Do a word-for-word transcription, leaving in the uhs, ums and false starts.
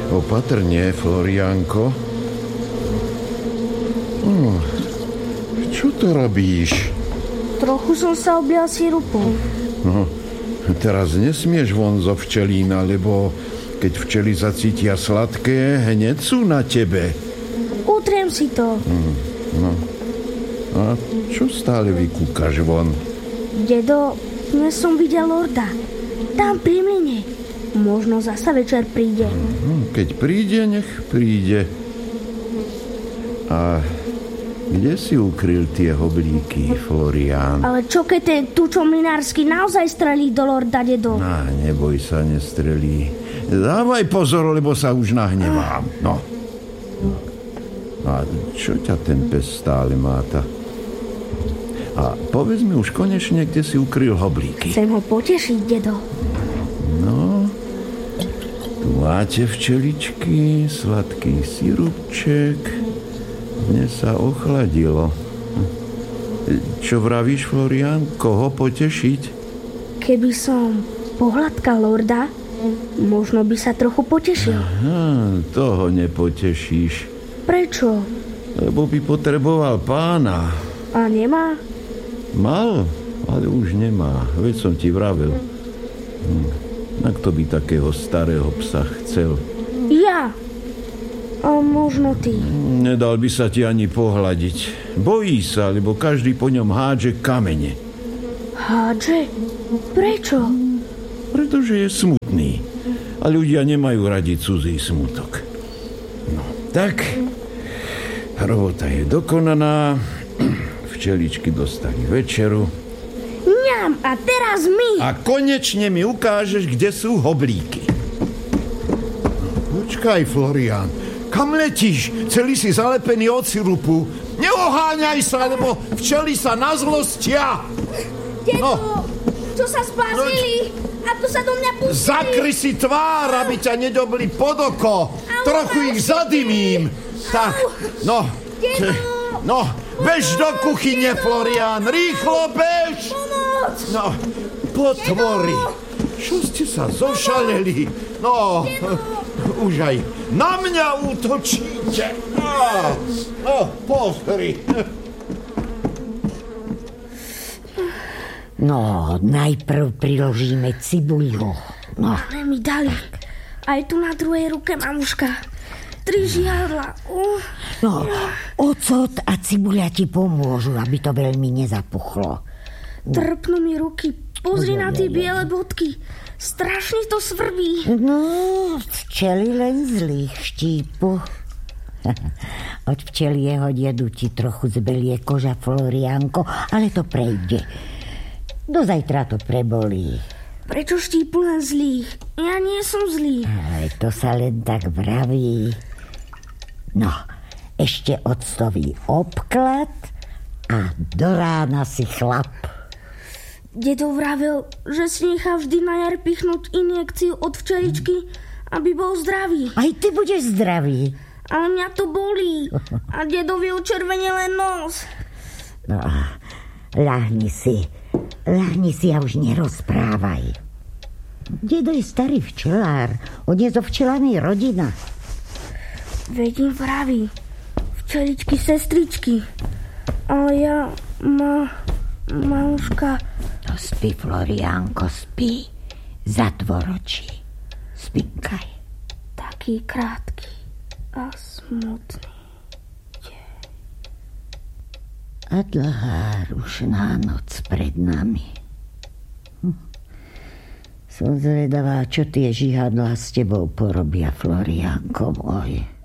Opatrne, Floriánko. Hm, čo to robíš? Trochu som sa oblial sirupom. No, teraz nesmieš von zo včelína, lebo keď včely zacítia sladké, hneď sú na tebe. Utriem si to. Hm, no. A čo stále vykúkaš von? Dedo, dnes som videl lorda. Tam pri mlyne. Možno zasa večer príde. Keď príde, nech príde. A kde si ukryl tie hoblíky, Florián? Ale čo keď ten tučo mlynársky naozaj strelí do lorda, dedo? Á, neboj sa, nestrelí. Dávaj pozor, lebo sa už nahnevám. No. A čo ťa ten pes stále máta? A povedz mi už konečne, kde si ukryl hoblíky. Chcem ho potešiť, dedo. No, tu máte včeličky, sladký sirupček. Dnes sa ochladilo. Čo vravíš, Florián? Koho potešiť? Keby som pohľadkal lorda, možno by sa trochu potešil. Aha, toho nepotešíš. Prečo? Lebo by potreboval pána. A nemá? Mal, ale už nemá. Veď som ti vravel. Hm. A kto by takého starého psa chcel? Ja. A možno ty. Nedal by sa ti ani pohľadiť. Bojí sa, lebo každý po ňom hádže kamene. Hádže? Prečo? Pretože je smutný. A ľudia nemajú radi cudzí smutok. No, tak. Robota je dokonaná. Včeličky dostali večeru. Ňam, a teraz my. A konečne mi ukážeš, kde sú hoblíky. Počkaj, Florián. Kam letíš? Celý si zalepený od sirupu. Neoháňaj sa, lebo včely sa nazlostia. Dedo, No. čo sa spázili? A tu sa do mňa pustili. Zakry si tvár, aby ťa nedobli pod oko. Trochu ich zadymím. Tak, no. Dedo. No, bež do kuchyne, Florián. Rýchlo bež. Pomoc. No, potvory. Čo ste sa zošaleli? No, už aj na mňa útočíte. No, no, pozri. No, najprv priložíme cibuľu. No. Ale mi dali. Aj tu na druhej ruke, mamuška. Tri žiadla. Uh. No, ocot a cibuľa ti pomôžu, aby to veľmi nezapuchlo. No. Trpnú mi ruky. Pozri na tie biele bodky. Strašne to svrbí. No, včely len zlých štípu. Od včelieho dedu ti trochu zbelie koža, Floriánko, ale to prejde. Do zajtra to prebolí. Prečo štípu len zlých? Ja nie som zlý. Ale to sa len tak vraví. No, ešte octový obklad a do rána si chlap. Dedo vravel, že si nechá vždy na jar pichnúť injekciu od včeličky, aby bol zdravý. Aj ty budeš zdravý. Ale mňa to bolí. A dedovi učervenie len nos. No, ľahni si. Ľahni si a už nerozprávaj. Dedo je starý včelár. On je zo včelanej rodina. Vedím vraví. Včeličky, sestričky. Ale ja, ma, mamuška... No spí, Floriánko, spí. Zatvor oči. Spinkaj. Taký krátky a smutný deň. A dlhá rušná noc pred nami. Hm. Som zvedavá, čo tie žihadlá s tebou porobia, Floriánko môj.